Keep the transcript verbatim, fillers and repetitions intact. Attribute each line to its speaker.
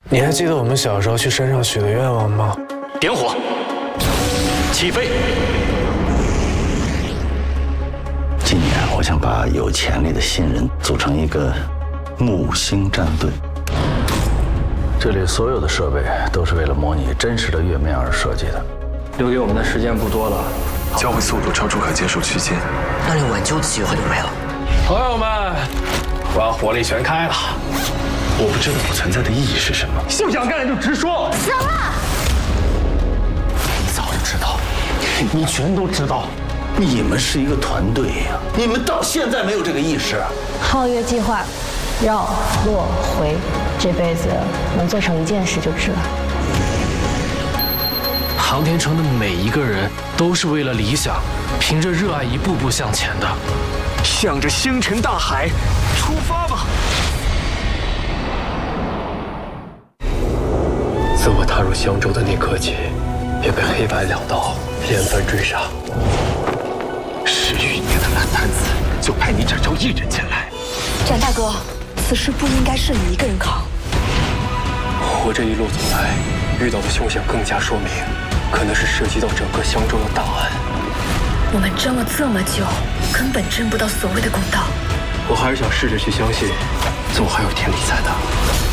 Speaker 1: 你还记得我们小时候去山上许的愿望吗？
Speaker 2: 点火，起飞。
Speaker 3: 今年我想把有潜力的新人组成一个木星战队。这里所有的设备都是为了模拟真实的月面而设计的。
Speaker 2: 留给我们的时间不多了，
Speaker 4: 交会速度超出可接受区间，
Speaker 5: 那连挽救的机会都没了。
Speaker 1: 朋友们，我要火力全开了。
Speaker 3: 我不知道我存在的意义是什么。
Speaker 2: 不想干就直说。
Speaker 6: 行了。
Speaker 3: 你早就知道，你全都知道。你们是一个团队呀，你们到现在没有这个意识。
Speaker 6: 皓月计划，绕落回，这辈子能做成一件事就值了。
Speaker 1: 航天城的每一个人都是为了理想，凭着热爱一步步向前的。
Speaker 2: 向着星辰大海出发吧！
Speaker 1: 自我踏入香洲的那刻起，便被黑白两道连番追杀。
Speaker 2: 十余年的烂摊子，就派你展昭一人前来。
Speaker 7: 展大哥，此事不应该是你一个人扛。
Speaker 1: 我这一路走来，遇到的凶险更加说明，可能是涉及到整个香洲的大案。
Speaker 7: 我们争了这么久，根本争不到所谓的公道。
Speaker 1: 我还是想试着去相信，总还有天理在的。